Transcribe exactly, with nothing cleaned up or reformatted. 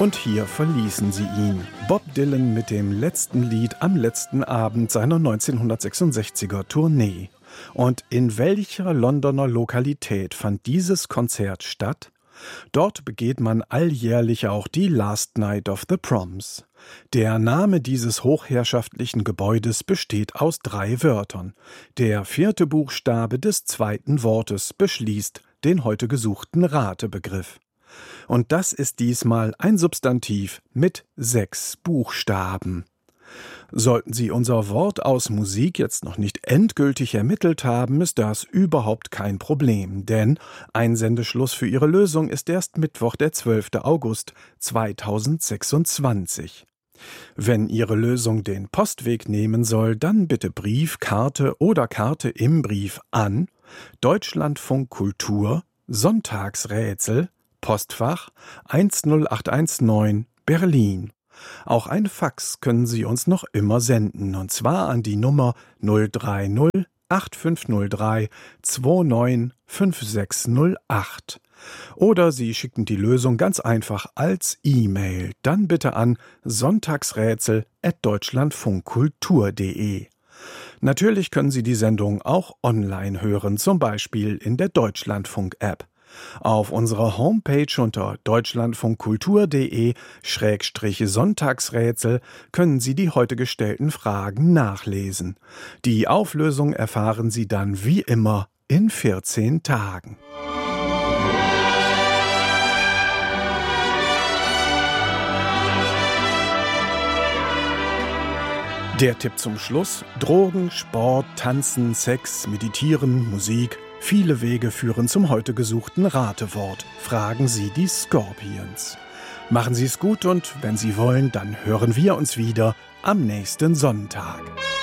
Und hier verließen sie ihn. Bob Dylan mit dem letzten Lied am letzten Abend seiner neunzehnhundertsechsundsechziger Tournee. Und in welcher Londoner Lokalität fand dieses Konzert statt? Dort begeht man alljährlich auch die Last Night of the Proms. Der Name dieses hochherrschaftlichen Gebäudes besteht aus drei Wörtern. Der vierte Buchstabe des zweiten Wortes beschließt den heute gesuchten Ratebegriff. Und das ist diesmal ein Substantiv mit sechs Buchstaben. Sollten Sie unser Wort aus Musik jetzt noch nicht endgültig ermittelt haben, ist das überhaupt kein Problem, denn Einsendeschluss für Ihre Lösung ist erst Mittwoch, der zwölfter August zweitausendsechsundzwanzig. Wenn Ihre Lösung den Postweg nehmen soll, dann bitte Brief, Karte oder Karte im Brief an Deutschlandfunk Kultur, Sonntagsrätsel, Postfach eins null acht eins neun, Berlin. Auch ein Fax können Sie uns noch immer senden, und zwar an die Nummer null drei null acht fünf null drei zwei neun fünf sechs null acht. Oder Sie schicken die Lösung ganz einfach als E-Mail, dann bitte an sonntagsrätsel at deutschlandfunkkultur punkt de. Natürlich können Sie die Sendung auch online hören, zum Beispiel in der Deutschlandfunk-App. Auf unserer Homepage unter deutschlandfunkkultur punkt de Schrägstrich Sonntagsrätsel können Sie die heute gestellten Fragen nachlesen. Die Auflösung erfahren Sie dann wie immer in vierzehn Tagen. Der Tipp zum Schluss: Drogen, Sport, Tanzen, Sex, Meditieren, Musik. Viele Wege führen zum heute gesuchten Ratewort. Fragen Sie die Scorpions. Machen Sie es gut und wenn Sie wollen, dann hören wir uns wieder am nächsten Sonntag.